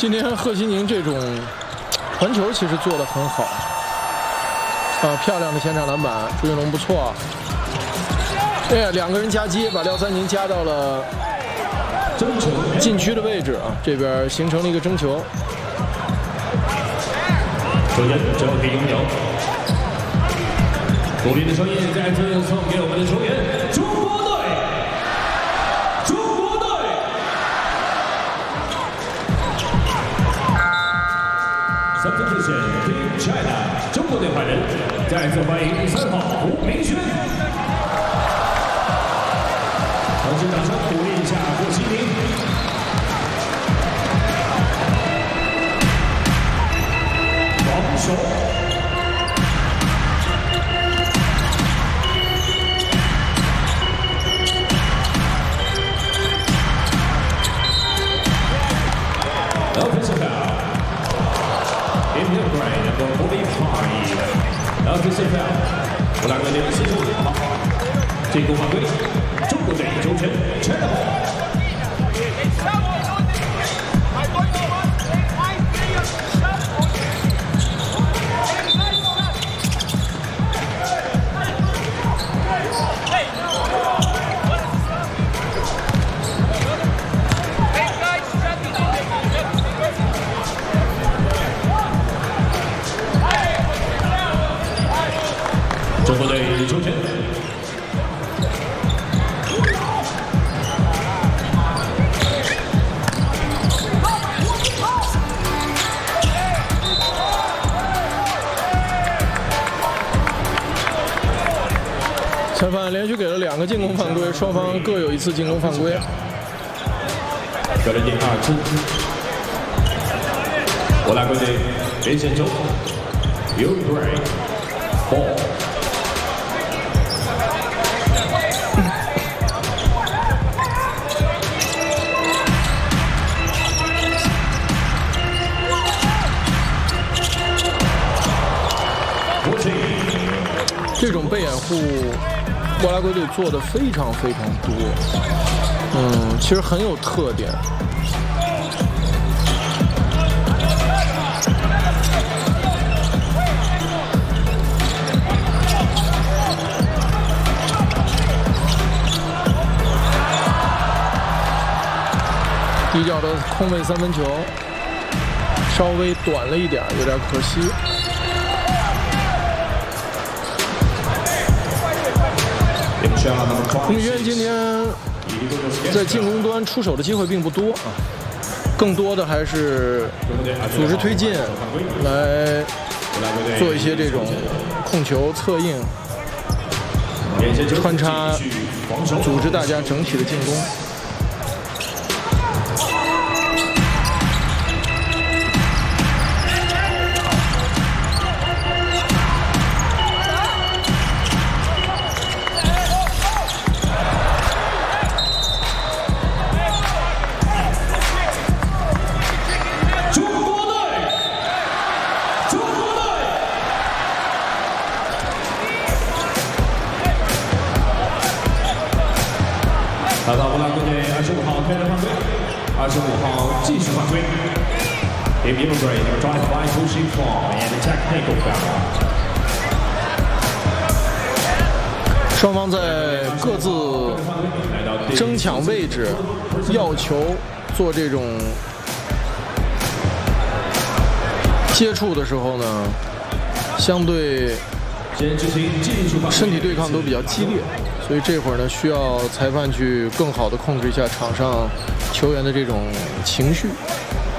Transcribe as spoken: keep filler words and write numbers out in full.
今天贺西宁这种传球其实做得很好啊，漂亮的前场篮板，朱云龙不错。哎呀，两个人夹击，把廖三宁夹到了禁区的位置啊，这边形成了一个争球。 首先，交给拥有鼓励的声音再次送给我们的球员，中国队，中国队。Substitution Team China， 中国队换人，再次欢迎三号胡明轩。同时掌声鼓励一下贺西宁。防守。Offensive foul. In the grade number forty-five. Offensive foul. 我两个联系球好，进攻犯规，中国队球权 China ball。中国队球权。 裁判连续给了两个进攻犯规，双方各有一次进攻犯规。 个人第二次，我俩国队连线球 ，Ukraine ball。 这种被掩护，莫拉圭队做的非常非常多，嗯，其实很有特点。底角的空位三分球，稍微短了一点，有点可惜。胡明轩今天在进攻端出手的机会并不多啊，更多的还是组织推进，来做一些这种控球策应，穿插组织大家整体的进攻。 打到乌拉圭队二十五号开始犯规，二十五号继续犯规。In Uruguay, drive by pushing form and technical foul. 双方在各自争抢位置，要求做这种接触的时候呢，相对身体对抗都比较激烈。所以这会儿呢，需要裁判去更好的控制一下场上球员的这种情绪。